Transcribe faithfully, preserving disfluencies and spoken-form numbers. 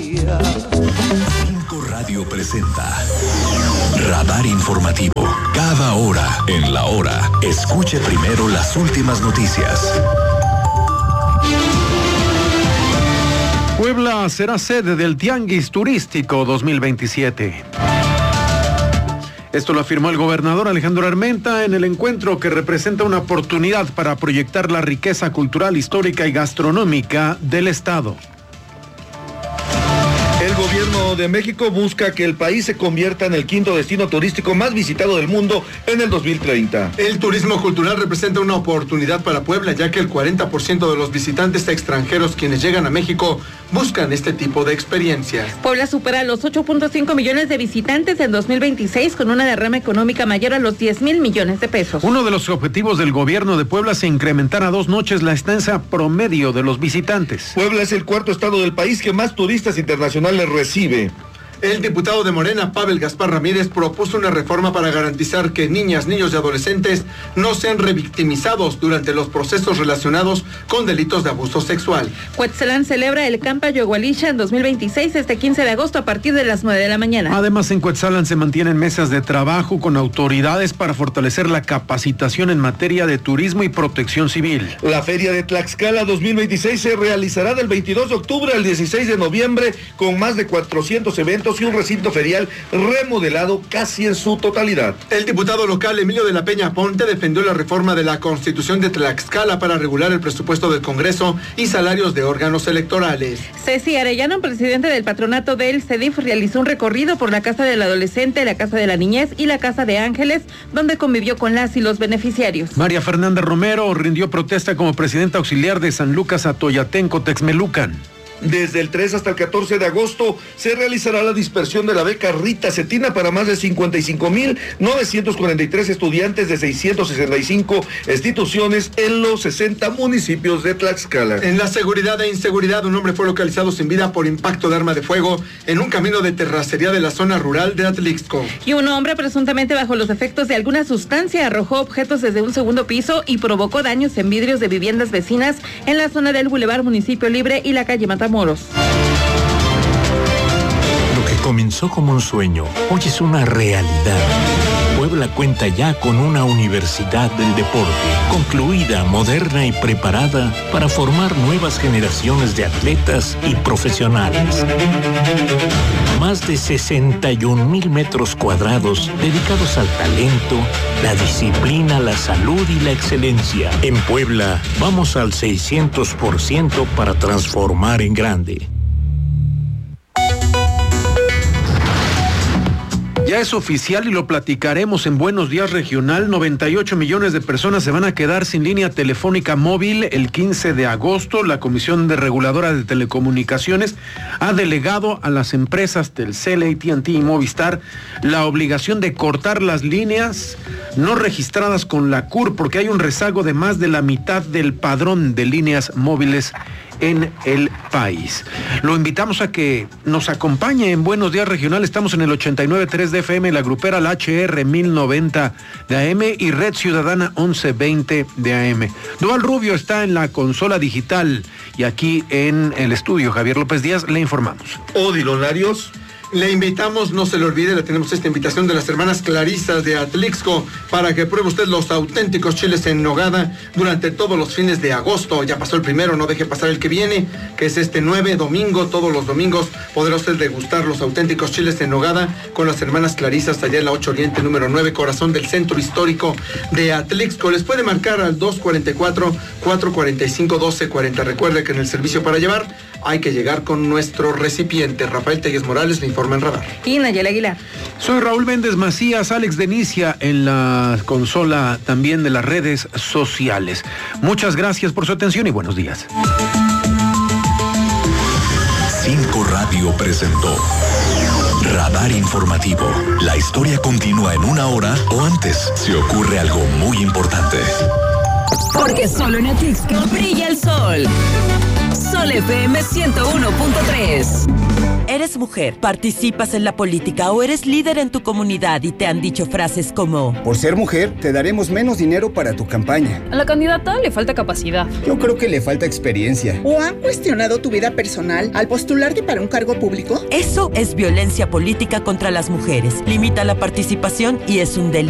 Cinco Radio presenta Radar Informativo. Cada hora en la hora, escuche primero las últimas noticias. Puebla será sede del Tianguis Turístico dos mil veintisiete. Esto lo afirmó el gobernador Alejandro Armenta en el encuentro que representa una oportunidad para proyectar la riqueza cultural, histórica y gastronómica del estado. El gobierno de México busca que el país se convierta en el quinto destino turístico más visitado del mundo en el dos mil treinta. El turismo cultural representa una oportunidad para Puebla, ya que el cuarenta por ciento de los visitantes extranjeros quienes llegan a México buscan este tipo de experiencias. Puebla supera los ocho punto cinco millones de visitantes en dos mil veintiséis con una derrama económica mayor a los diez mil millones de pesos. Uno de los objetivos del gobierno de Puebla es incrementar a dos noches la estancia promedio de los visitantes. Puebla es el cuarto estado del país que más turistas internacionales recibe. El diputado de Morena, Pavel Gaspar Ramírez, propuso una reforma para garantizar que niñas, niños y adolescentes no sean revictimizados durante los procesos relacionados con delitos de abuso sexual. Cuetzalan celebra el Campa Yogualisha en dos mil veintiséis este quince de agosto a partir de las nueve de la mañana. Además, en Cuetzalan se mantienen mesas de trabajo con autoridades para fortalecer la capacitación en materia de turismo y protección civil. La Feria de Tlaxcala dos mil veintiséis se realizará del veintidós de octubre al dieciséis de noviembre con más de cuatrocientos eventos y un recinto ferial remodelado casi en su totalidad. El diputado local Emilio de la Peña Ponte defendió la reforma de la Constitución de Tlaxcala para regular el presupuesto del Congreso y salarios de órganos electorales. Ceci Arellano, presidente del patronato del CEDIF, realizó un recorrido por la Casa del Adolescente, la Casa de la Niñez y la Casa de Ángeles, donde convivió con las y los beneficiarios. María Fernanda Romero rindió protesta como presidenta auxiliar de San Lucas Atoyatenco, Texmelucan. Desde el tres hasta el catorce de agosto se realizará la dispersión de la beca Rita Cetina para más de cincuenta y cinco mil novecientos cuarenta y tres estudiantes de seiscientas sesenta y cinco instituciones en los sesenta municipios de Tlaxcala. En la seguridad e inseguridad, un hombre fue localizado sin vida por impacto de arma de fuego en un camino de terracería de la zona rural de Atlixco. Y un hombre presuntamente bajo los efectos de alguna sustancia arrojó objetos desde un segundo piso y provocó daños en vidrios de viviendas vecinas en la zona del Boulevard Municipio Libre y la calle Matamoros. Moros. Lo que comenzó como un sueño, hoy es una realidad. Puebla cuenta ya con una universidad del deporte, concluida, moderna y preparada para formar nuevas generaciones de atletas y profesionales. Más de sesenta y un mil metros cuadrados dedicados al talento, la disciplina, la salud y la excelencia. En Puebla, vamos al seiscientos por ciento para transformar en grande. Ya es oficial y lo platicaremos en Buenos Días Regional. noventa y ocho millones de personas se van a quedar sin línea telefónica móvil el quince de agosto. La Comisión de Reguladora de Telecomunicaciones ha delegado a las empresas Telcel, A T and T y Movistar la obligación de cortar las líneas no registradas con la C U R porque hay un rezago de más de la mitad del padrón de líneas móviles en el país. Lo invitamos a que nos acompañe en Buenos Días Regional. Estamos en el ochenta y nueve punto tres de F M, la grupera, la H R mil noventa de A M y Red Ciudadana once veinte de A M. Duval Rubio está en la consola digital y aquí en el estudio Javier López Díaz le informamos. Odilon Larios. Le invitamos, no se le olvide, le tenemos esta invitación de las hermanas Clarisas de Atlixco para que pruebe usted los auténticos chiles en nogada durante todos los fines de agosto. Ya pasó el primero, no deje pasar el que viene, que es este nueve domingo. Todos los domingos podrá usted degustar los auténticos chiles en nogada con las hermanas Clarisas allá en la ocho Oriente número nueve, corazón del centro histórico de Atlixco. Les puede marcar al dos cuarenta y cuatro, cuatro cuarenta y cinco, doce cuarenta. Recuerde que en el servicio para llevar hay que llegar con nuestro recipiente. Rafael Telles Morales le informa en Radar. Y Nayela Aguilar. Soy Raúl Méndez Macías, Alex Denicia en la consola también de las redes sociales. Muchas gracias por su atención y buenos días. Cinco Radio presentó Radar Informativo. La historia continúa en una hora o antes si ocurre algo muy importante. Porque solo en Atlixco brilla el sol. Sol F M ciento uno punto tres. eres mujer, participas en la política o eres líder en tu comunidad y te han dicho frases como: por ser mujer, te daremos menos dinero para tu campaña. A la candidata le falta capacidad. Yo creo que le falta experiencia. ¿O han cuestionado tu vida personal al postularte para un cargo público? Eso es violencia política contra las mujeres. Limita la participación y es un delito.